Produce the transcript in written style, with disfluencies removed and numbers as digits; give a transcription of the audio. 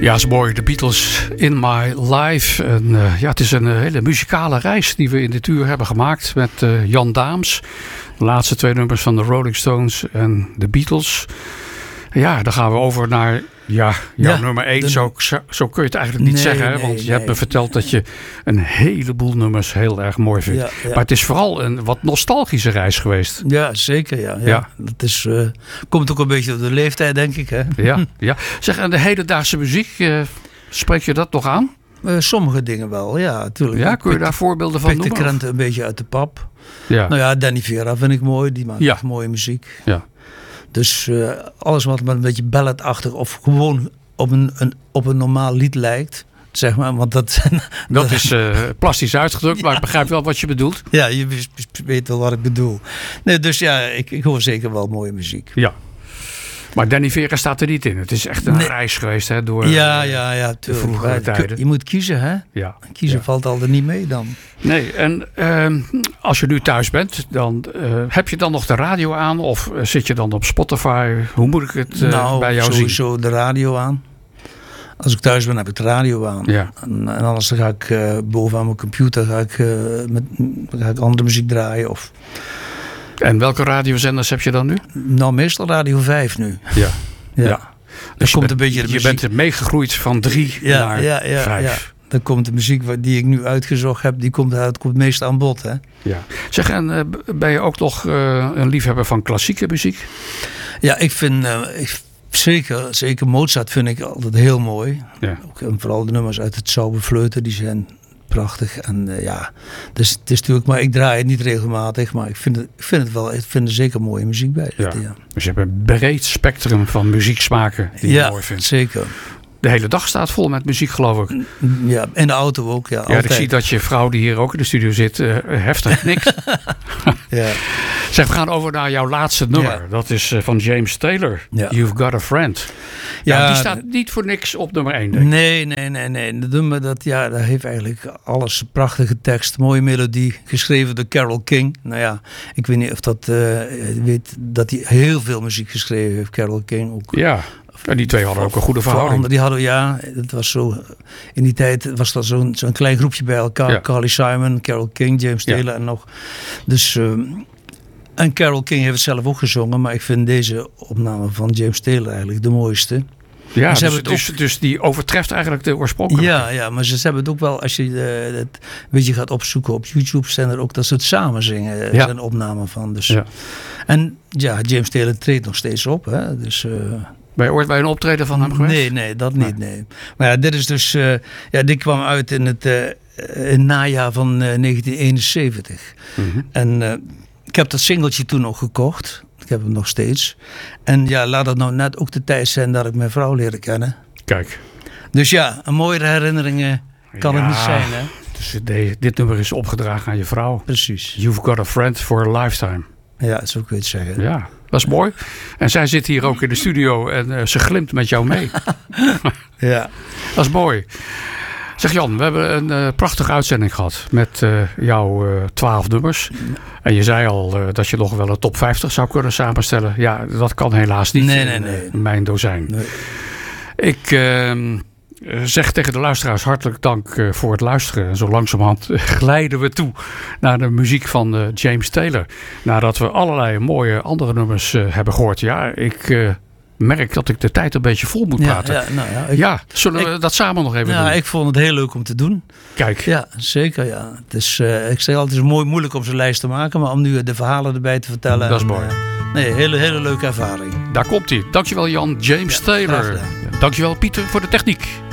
Ja, is mooi. De Beatles in My Life. En, het is een hele muzikale reis die we in dit uur hebben gemaakt met Jan Daams. De laatste 2 nummers van de Rolling Stones en de Beatles. Ja, dan gaan we over naar jouw nummer 1. Zo kun je het eigenlijk niet zeggen. Hè? Want je hebt me verteld dat je een heleboel nummers heel erg mooi vindt. Ja. Maar het is vooral een wat nostalgische reis geweest. Ja, zeker. Ja. Dat is, komt ook een beetje door de leeftijd, denk ik. Hè? Ja. Zeg, en de hedendaagse muziek, spreek je dat nog aan? Sommige dingen wel, ja, natuurlijk. Ja, kun je daar voorbeelden van noemen? Pik de krenten een beetje uit de pap. Ja. Nou ja, Danny Vera vind ik mooi. Die maakt echt mooie muziek. Ja. Dus alles wat maar een beetje balladachtig of gewoon op een normaal lied lijkt, zeg maar. Want dat is plastisch uitgedrukt, maar ik begrijp wel wat je bedoelt. Ja, je weet wel wat ik bedoel. Nee, dus ja, ik hoor zeker wel mooie muziek. Ja. Maar Danny Vera staat er niet in. Het is echt een reis geweest hè, door de vroegere tijden. Je moet kiezen, hè? Ja. Kiezen valt altijd niet mee dan. Nee, en als je nu thuis bent, dan heb je dan nog de radio aan? Of zit je dan op Spotify? Hoe moet ik het bij jou zien? Sowieso de radio aan. Als ik thuis ben, heb ik de radio aan. Ja. En anders dan ga ik bovenaan mijn computer ga ik andere muziek draaien. En welke radiozenders heb je dan nu? Nou, meestal Radio 5 nu. Ja. Dus je bent meegegroeid van 3 naar 5. Ja. Dan komt de muziek die ik nu uitgezocht heb, die komt meestal aan bod. Hè? Ja. Zeg, en ben je ook nog een liefhebber van klassieke muziek? Ja, ik vind zeker Mozart vind ik altijd heel mooi. Ja. Ook, en vooral de nummers uit het Zauberfleuten, die zijn prachtig. En dus het is natuurlijk, maar ik draai het niet regelmatig, maar ik vind er zeker mooie muziek bij. Ja. Dus je hebt een breed spectrum van muzieksmaken die je mooi vindt. Zeker. De hele dag staat vol met muziek, geloof ik. Ja, in de auto ook. Ja, ik zie dat je vrouw die hier ook in de studio zit heftig knikt. Ja. Zeg, we gaan over naar jouw laatste nummer. Ja. Dat is van James Taylor. Ja. You've Got a Friend. Ja, die staat niet voor niks op nummer 1. Denk ik. Nee. De nummer dat heeft eigenlijk alles. Prachtige tekst, mooie melodie. Geschreven door Carole King. Nou ja, ik weet niet of dat weet dat hij heel veel muziek geschreven heeft. Carole King ook. Ja. En die twee hadden ook een goede verhouding. Die hadden, het was zo. In die tijd was dat zo'n klein groepje bij elkaar. Ja. Carly Simon, Carole King, James Taylor en nog. Dus, en Carole King heeft het zelf ook gezongen. Maar ik vind deze opname van James Taylor eigenlijk de mooiste. Ja, dus die overtreft eigenlijk de oorspronkelijke. Ja, maar ze hebben het ook wel, als je het een beetje gaat opzoeken op YouTube, zijn er ook dat ze het samen zingen. Er zijn opnamen van. Dus. Ja. En James Taylor treedt nog steeds op. Hè, dus... Ben je ooit bij een optreden van hem geweest? Nee, dat niet. Nee. Maar dit is dus... dit kwam uit in het najaar van 1971. Mm-hmm. En ik heb dat singeltje toen nog gekocht. Ik heb hem nog steeds. En laat het nou net ook de tijd zijn dat ik mijn vrouw leerde kennen. Kijk. Dus een mooie herinneringen kan het niet zijn, hè? Dus dit nummer is opgedragen aan je vrouw. Preach. You've got a friend for a lifetime. Ja, zo kun je het zeggen. Ja. Dat is mooi. En zij zit hier ook in de studio en ze glimt met jou mee. Ja. Dat is mooi. Zeg Jan, we hebben een prachtige uitzending gehad met jouw 12 nummers. En je zei al dat je nog wel een top 50 zou kunnen samenstellen. Ja, dat kan helaas niet in mijn dozijn. Nee. Ik zeg tegen de luisteraars hartelijk dank voor het luisteren. En zo langzamerhand glijden we toe naar de muziek van James Taylor. Nadat we allerlei mooie andere nummers hebben gehoord. Ja, ik merk dat ik de tijd een beetje vol moet praten. Zullen we dat samen nog even doen? Ja, ik vond het heel leuk om te doen. Kijk. Ja, zeker. Ja. Het is, ik zeg altijd, het is moeilijk om zo'n lijst te maken. Maar om nu de verhalen erbij te vertellen. Dat is mooi. Hele leuke ervaring. Daar komt hij. Dankjewel Jan. James Taylor. Dankjewel Pieter voor de techniek.